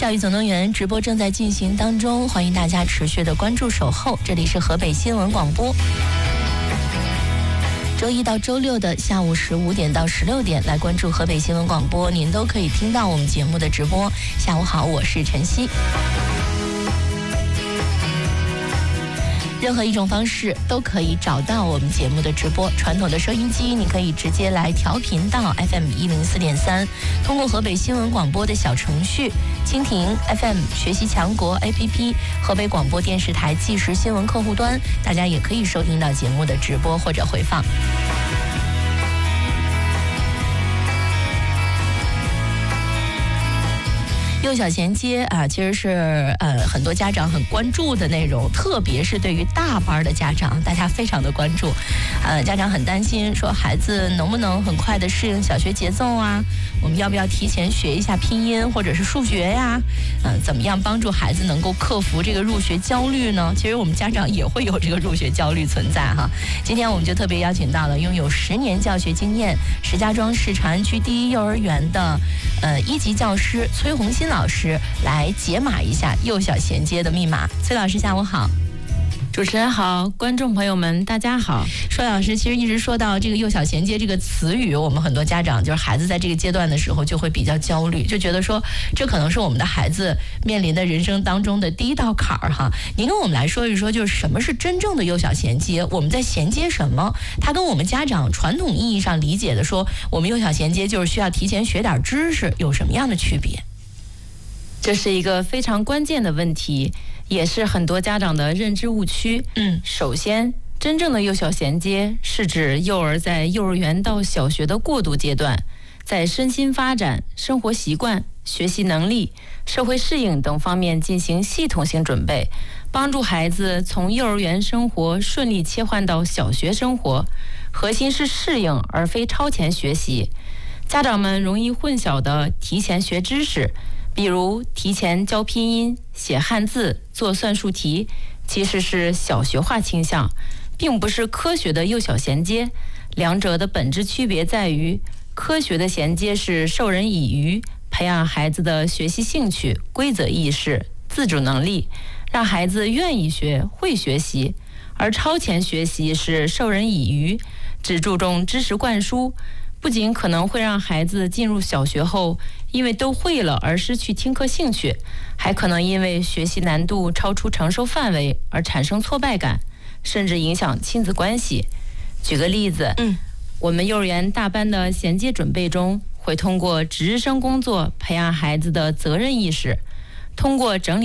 教育总动员直播正在进行当中，欢迎大家持续的关注守候。这里是河北新闻广播，周一到周六的下午15点到16点来关注河北新闻广播，您都可以听到我们节目的直播。下午好，我是晨曦。任何一种方式都可以找到我们节目的直播。传统的收音机，你可以直接来调频到 FM104.3，通过河北新闻广播的小程序、蜻蜓 FM、学习强国 APP、河北广播电视台即时新闻客户端，大家也可以收听到节目的直播或者回放。幼小衔接啊，其实是很多家长很关注的内容，特别是对于大班的家长，大家非常的关注。家长很担心说孩子能不能很快的适应小学节奏啊？我们要不要提前学一下拼音或者是数学呀？怎么样帮助孩子能够克服这个入学焦虑呢？其实我们家长也会有这个入学焦虑存在哈。今天我们就特别邀请到了拥有10年教学经验、石家庄市长安区第一幼儿园的1级教师崔红新老师来解码一下幼小衔接的密码。崔老师下午好。 主持人好，观众朋友们大家好。 说老师其实一直说到这个幼小衔接这个词语，我们很多家长就是孩子在这个阶段的时候就会比较焦虑，就觉得说这可能是我们的孩子面临的人生当中的第一道坎儿哈。您跟我们来说一说，就是什么是真正的幼小衔接？我们在衔接什么？它跟我们家长传统意义上理解的说我们幼小衔接就是需要提前学点知识，有什么样的区别？ 这是一个非常关键的问题，也是很多家长的认知误区。首先，真正的幼小衔接是指幼儿在幼儿园到小学的过渡阶段，在身心发展、生活习惯、学习能力、社会适应等方面进行系统性准备，帮助孩子从幼儿园生活顺利切换到小学生活。核心是适应，而非超前学习。家长们容易混淆的提前学知识，比如提前教拼音、写汉字、做算术题，其实是小学化倾向，并不是科学的幼小衔接。两者的本质区别在于，科学的衔接是授人以渔，培养孩子的学习兴趣、规则意识、自主能力，让孩子愿意学、会学习；而超前学习是授人以渔，只注重知识灌输，不仅可能会让孩子进入小学后因为都会了而失去听课兴趣，还可能因为学习难度超出承受范围而产生挫败感，甚至影响亲子关系。举个例子，我们幼儿园大班的衔接准备中，会通过值日生工作培养孩子的责任意识，通过整理